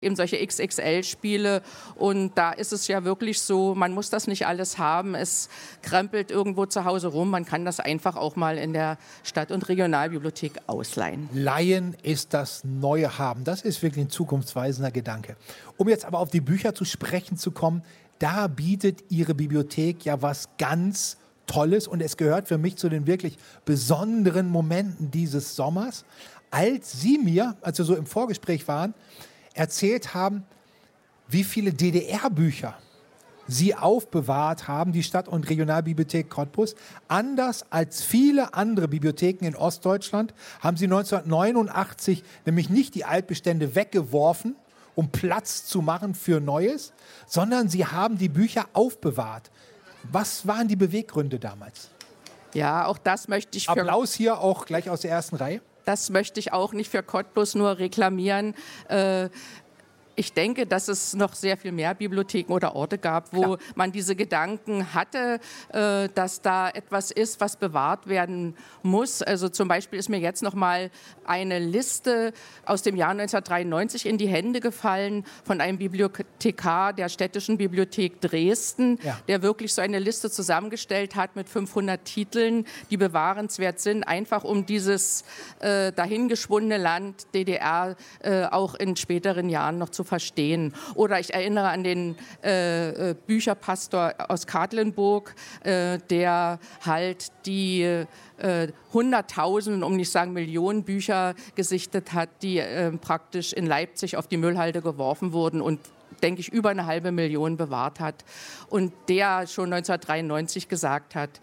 eben solche XXL-Spiele. Und da ist es ja wirklich so, man muss das nicht alles haben. Es krempelt irgendwo zu Hause rum. Man kann das einfach auch mal in der Stadt- und Regionalbibliothek ausleihen. Leihen ist das neue Haben. Das ist wirklich ein zukunftsweisender Gedanke. Um jetzt aber auf die Bücher zu sprechen zu kommen, da bietet Ihre Bibliothek ja was ganz Tolles. Und es gehört für mich zu den wirklich besonderen Momenten dieses Sommers, als Sie mir, als wir so im Vorgespräch waren, erzählt haben, wie viele DDR-Bücher Sie aufbewahrt haben, die Stadt- und Regionalbibliothek Cottbus. Anders als viele andere Bibliotheken in Ostdeutschland haben Sie 1989 nämlich nicht die Altbestände weggeworfen, um Platz zu machen für Neues, sondern Sie haben die Bücher aufbewahrt. Was waren die Beweggründe damals? Ja, auch das möchte ich Applaus hier auch gleich aus der ersten Reihe. Das möchte ich auch nicht für Cottbus nur reklamieren. Ich denke, dass es noch sehr viel mehr Bibliotheken oder Orte gab, wo man diese Gedanken hatte, dass da etwas ist, was bewahrt werden muss. Also zum Beispiel ist mir jetzt noch mal eine Liste aus dem Jahr 1993 in die Hände gefallen von einem Bibliothekar der Städtischen Bibliothek Dresden, der wirklich so eine Liste zusammengestellt hat mit 500 Titeln, die bewahrenswert sind, einfach um dieses dahingeschwundene Land DDR auch in späteren Jahren noch zu verstehen. Oder ich erinnere an den Bücherpastor aus Quedlinburg, der halt die Hunderttausenden, um nicht zu sagen Millionen Bücher gesichtet hat, die praktisch in Leipzig auf die Müllhalde geworfen wurden und denke ich, über 500.000 bewahrt hat. Und der schon 1993 gesagt hat,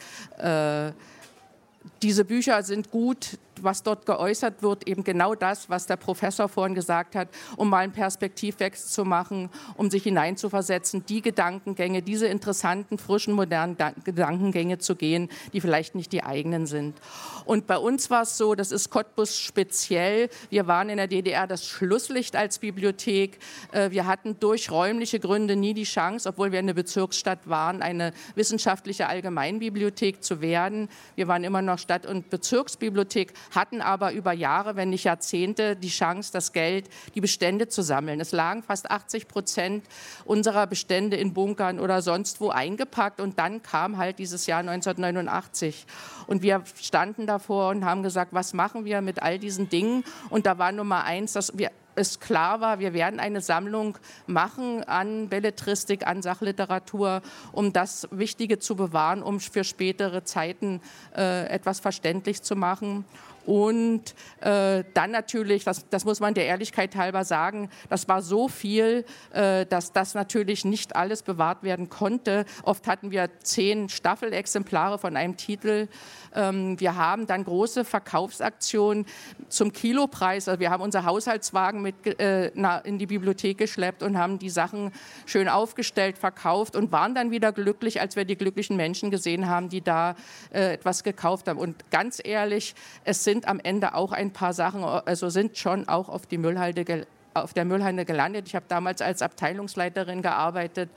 diese Bücher sind gut, was dort geäußert wird, eben genau das, was der Professor vorhin gesagt hat, um mal einen Perspektivwechsel zu machen, um sich hineinzuversetzen, die Gedankengänge, diese interessanten, frischen, modernen Gedankengänge zu gehen, die vielleicht nicht die eigenen sind. Und bei uns war es so, das ist Cottbus speziell, wir waren in der DDR das Schlusslicht als Bibliothek. Wir hatten durch räumliche Gründe nie die Chance, obwohl wir eine Bezirksstadt waren, eine wissenschaftliche Allgemeinbibliothek zu werden. Wir waren immer noch Stadt- und Bezirksbibliothek, hatten aber über Jahre, wenn nicht Jahrzehnte, die Chance, das Geld, die Bestände zu sammeln. Es lagen fast 80% unserer Bestände in Bunkern oder sonst wo eingepackt. Und dann kam halt dieses Jahr 1989. Und wir standen davor und haben gesagt, was machen wir mit all diesen Dingen? Und da war Nummer eins, dass es klar war, wir werden eine Sammlung machen an Belletristik, an Sachliteratur, um das Wichtige zu bewahren, um für spätere Zeiten etwas verständlich zu machen. Und dann natürlich, das muss man der Ehrlichkeit halber sagen, das war so viel, dass das natürlich nicht alles bewahrt werden konnte. Oft hatten wir 10 Staffelexemplare von einem Titel. Wir haben dann große Verkaufsaktionen zum Kilopreis. Also wir haben unser Haushaltswagen mit in die Bibliothek geschleppt und haben die Sachen schön aufgestellt, verkauft und waren dann wieder glücklich, als wir die glücklichen Menschen gesehen haben, die da etwas gekauft haben. Und ganz ehrlich, es sind am Ende auch ein paar Sachen, also sind schon auch auf der Müllhalde gelandet. Ich habe damals als Abteilungsleiterin gearbeitet.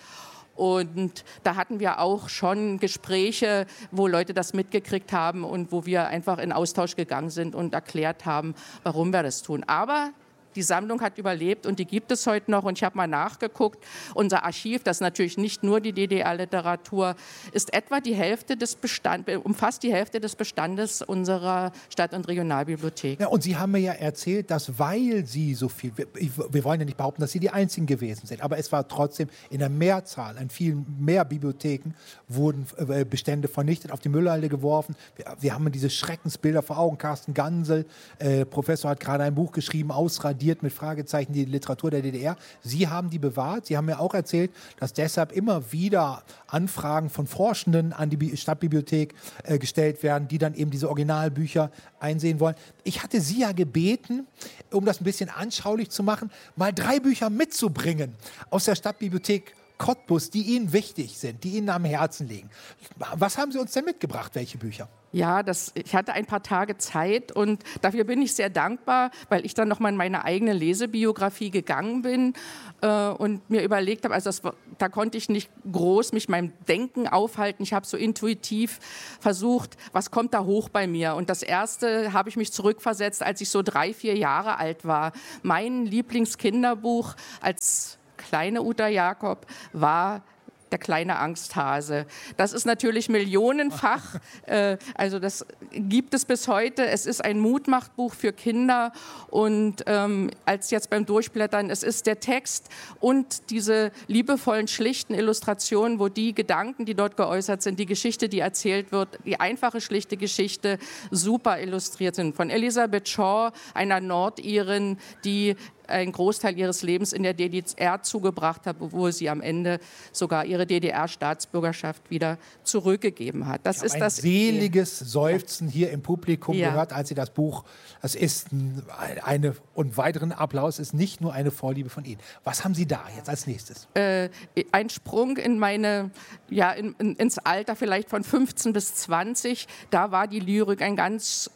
Und da hatten wir auch schon Gespräche, wo Leute das mitgekriegt haben und wo wir einfach in Austausch gegangen sind und erklärt haben, warum wir das tun. Aber die Sammlung hat überlebt und die gibt es heute noch. Und ich habe mal nachgeguckt, unser Archiv, das ist natürlich nicht nur die DDR-Literatur, ist etwa die Hälfte des umfasst die Hälfte des Bestandes unserer Stadt- und Regionalbibliothek. Ja, und Sie haben mir ja erzählt, dass weil Sie so viel, wir wollen ja nicht behaupten, dass Sie die Einzigen gewesen sind, aber es war trotzdem in der Mehrzahl, an vielen mehr Bibliotheken wurden Bestände vernichtet, auf die Müllhalde geworfen. Wir haben diese Schreckensbilder vor Augen. Carsten Gansel, Professor, hat gerade ein Buch geschrieben, Ausradiert mit Fragezeichen, die Literatur der DDR. Sie haben die bewahrt. Sie haben mir auch erzählt, dass deshalb immer wieder Anfragen von Forschenden an die Stadtbibliothek gestellt werden, die dann eben diese Originalbücher einsehen wollen. Ich hatte Sie ja gebeten, um das ein bisschen anschaulich zu machen, mal 3 Bücher mitzubringen aus der Stadtbibliothek Cottbus, die Ihnen wichtig sind, die Ihnen am Herzen liegen. Was haben Sie uns denn mitgebracht? Welche Bücher? Ja, ich hatte ein paar Tage Zeit und dafür bin ich sehr dankbar, weil ich dann nochmal in meine eigene Lesebiografie gegangen bin und mir überlegt habe, da konnte ich nicht groß mich meinem Denken aufhalten. Ich habe so intuitiv versucht, was kommt da hoch bei mir? Und das Erste habe ich mich zurückversetzt, als ich so 3, 4 Jahre alt war. Mein Lieblingskinderbuch als kleine Uta Jakob war Der kleine Angsthase. Das ist natürlich millionenfach, also das gibt es bis heute. Es ist ein Mutmachbuch für Kinder und als jetzt beim Durchblättern, es ist der Text und diese liebevollen, schlichten Illustrationen, wo die Gedanken, die dort geäußert sind, die Geschichte, die erzählt wird, die einfache, schlichte Geschichte, super illustriert sind. Von Elizabeth Shaw, einer Nordirin, die einen Großteil ihres Lebens in der DDR zugebracht hat, obwohl sie am Ende sogar ihre DDR-Staatsbürgerschaft wieder zurückgegeben hat. Das ist das seliges Seufzen hier im Publikum gehört, als Sie das Buch, es ist und weiteren Applaus, ist nicht nur eine Vorliebe von Ihnen. Was haben Sie da jetzt als nächstes? Ein Sprung in ins Alter vielleicht von 15 bis 20. Da war die Lyrik eine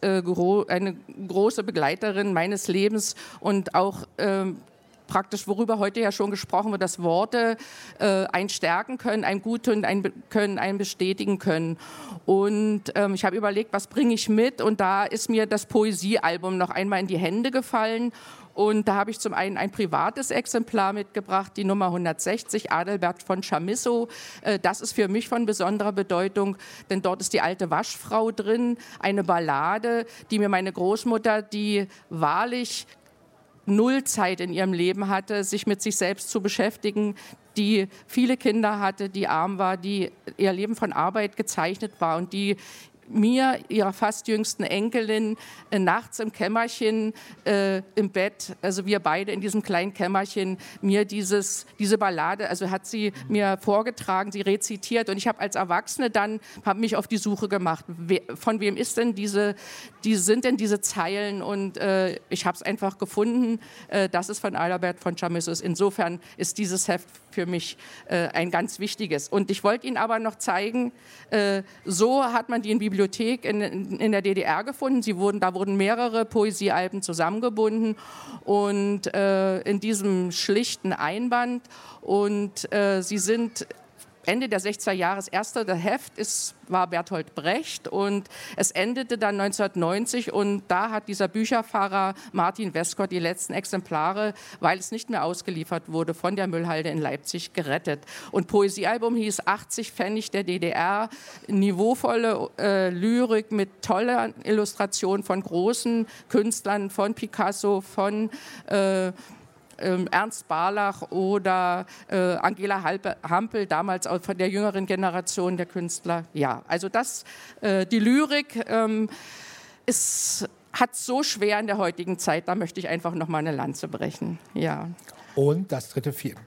große Begleiterin meines Lebens und auch praktisch, worüber heute ja schon gesprochen wird, dass Worte einen stärken können, einen gut tun, einen bestätigen können. Und ich habe überlegt, was bringe ich mit? Und da ist mir das Poesiealbum noch einmal in die Hände gefallen. Und da habe ich zum einen ein privates Exemplar mitgebracht, die Nummer 160, Adalbert von Chamisso. Das ist für mich von besonderer Bedeutung, denn dort ist die alte Waschfrau drin, eine Ballade, die mir meine Großmutter, die wahrlich null Zeit in ihrem Leben hatte, sich mit sich selbst zu beschäftigen, die viele Kinder hatte, die arm war, die ihr Leben von Arbeit gezeichnet war und die mir, ihrer fast jüngsten Enkelin, nachts im Kämmerchen, im Bett, also wir beide in diesem kleinen Kämmerchen, mir diese Ballade, also hat sie mir vorgetragen, sie rezitiert und ich habe als Erwachsene dann, habe mich auf die Suche gemacht, von wem ist denn sind denn diese Zeilen und ich habe es einfach gefunden, dass es von Adalbert von Chamisso ist. Insofern ist dieses Heft für mich ein ganz wichtiges. Und ich wollte Ihnen aber noch zeigen, so hat man die in Bibliothek in der DDR gefunden. Da wurden mehrere Poesiealben zusammengebunden und in diesem schlichten Einband. Und sie sind Ende der 60er Jahre, das erste Heft war Bertolt Brecht und es endete dann 1990 und da hat dieser Bücherfahrer Martin Westcott die letzten Exemplare, weil es nicht mehr ausgeliefert wurde, von der Müllhalde in Leipzig gerettet. Und Poesiealbum hieß 80 Pfennig der DDR, niveauvolle Lyrik mit toller Illustration von großen Künstlern, von Picasso, von Ernst Barlach oder Angela Hampel, damals auch von der jüngeren Generation der Künstler. Ja, also die Lyrik hat so schwer in der heutigen Zeit, da möchte ich einfach noch mal eine Lanze brechen. Ja. Und das dritte Film.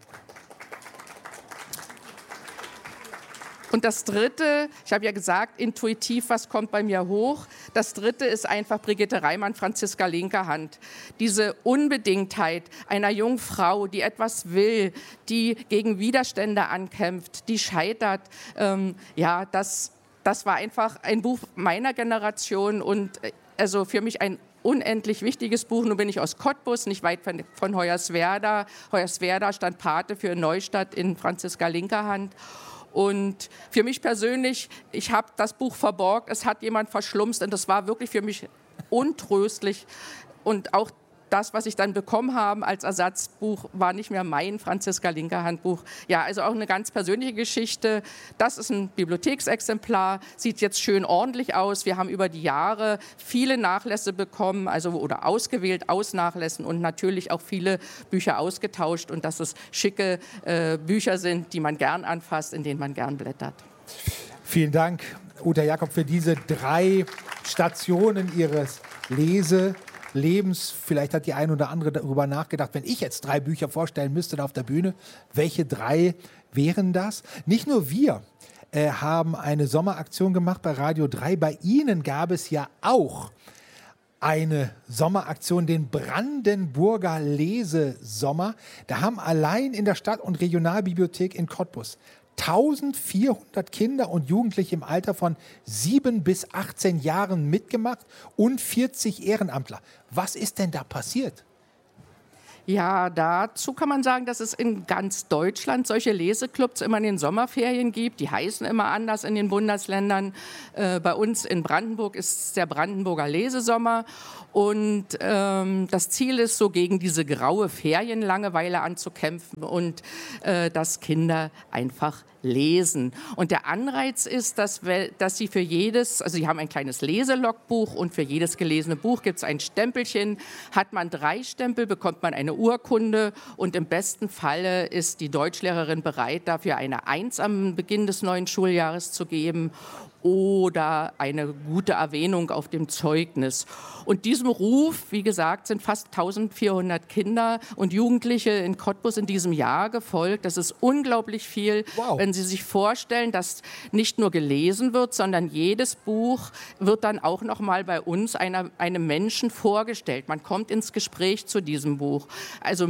Und das Dritte, ich habe ja gesagt, intuitiv, was kommt bei mir hoch? Das Dritte ist einfach Brigitte Reimann, Franziska linke Hand. Diese Unbedingtheit einer jungen Frau, die etwas will, die gegen Widerstände ankämpft, die scheitert, das war einfach ein Buch meiner Generation und also für mich ein unendlich wichtiges Buch. Nun bin ich aus Cottbus, nicht weit von Hoyerswerda. Hoyerswerda stand Pate für Neustadt in Franziska linke Hand. Und für mich persönlich, ich habe das Buch verborgt, es hat jemand verschlumst und das war wirklich für mich untröstlich. Und auch das, was ich dann bekommen habe als Ersatzbuch, war nicht mehr mein Franziska linke Hand Buch. Ja, also auch eine ganz persönliche Geschichte. Das ist ein Bibliotheksexemplar, sieht jetzt schön ordentlich aus. Wir haben über die Jahre viele Nachlässe bekommen, oder ausgewählt aus Nachlässen und natürlich auch viele Bücher ausgetauscht und dass es schicke Bücher sind, die man gern anfasst, in denen man gern blättert. Vielen Dank, Uta Jakob, für diese 3 Stationen Ihres Lebens. Vielleicht hat die ein oder andere darüber nachgedacht, wenn ich jetzt 3 Bücher vorstellen müsste da auf der Bühne, welche 3 wären das? Nicht nur wir haben eine Sommeraktion gemacht bei Radio 3. Bei Ihnen gab es ja auch eine Sommeraktion, den Brandenburger Lesesommer. Da haben allein in der Stadt- und Regionalbibliothek in Cottbus 1400 Kinder und Jugendliche im Alter von 7 bis 18 Jahren mitgemacht und 40 Ehrenamtler. Was ist denn da passiert? Ja, dazu kann man sagen, dass es in ganz Deutschland solche Leseclubs immer in den Sommerferien gibt. Die heißen immer anders in den Bundesländern. Bei uns in Brandenburg ist es der Brandenburger Lesesommer. Und das Ziel ist, so gegen diese graue Ferienlangeweile anzukämpfen und dass Kinder einfach lesen. Und der Anreiz ist, dass sie für jedes, also sie haben ein kleines Leselogbuch und für jedes gelesene Buch gibt es ein Stempelchen. Hat man 3 Stempel, bekommt man eine Urkunde und im besten Falle ist die Deutschlehrerin bereit, dafür eine 1 am Beginn des neuen Schuljahres zu geben oder eine gute Erwähnung auf dem Zeugnis. Und diesem Ruf, wie gesagt, sind fast 1400 Kinder und Jugendliche in Cottbus in diesem Jahr gefolgt. Das ist unglaublich viel, wow. Wenn Sie sich vorstellen, dass nicht nur gelesen wird, sondern jedes Buch wird dann auch noch mal bei uns einem Menschen vorgestellt. Man kommt ins Gespräch zu diesem Buch. Also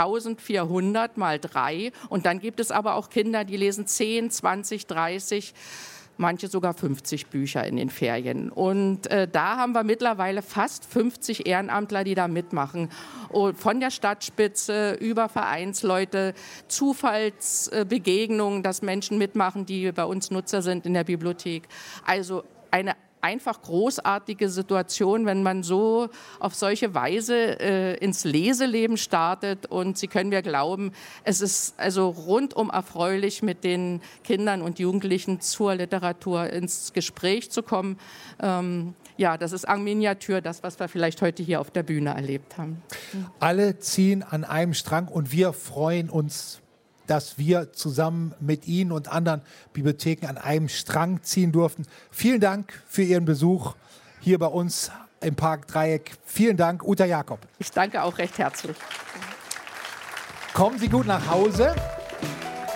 1400 mal 3. Und dann gibt es aber auch Kinder, die lesen 10, 20, 30, manche sogar 50 Bücher in den Ferien. Und da haben wir mittlerweile fast 50 Ehrenamtler, die da mitmachen. Und von der Stadtspitze über Vereinsleute, Zufallsbegegnungen, dass Menschen mitmachen, die bei uns Nutzer sind in der Bibliothek. Also eine einfach großartige Situation, wenn man so auf solche Weise ins Leseleben startet. Und Sie können mir glauben, es ist also rundum erfreulich, mit den Kindern und Jugendlichen zur Literatur ins Gespräch zu kommen. Ja, das ist en Miniatur das, was wir vielleicht heute hier auf der Bühne erlebt haben. Alle ziehen an einem Strang und wir freuen uns, dass wir zusammen mit Ihnen und anderen Bibliotheken an einem Strang ziehen durften. Vielen Dank für Ihren Besuch hier bei uns im Parkdreieck. Vielen Dank, Uta Jakob. Ich danke auch recht herzlich. Kommen Sie gut nach Hause.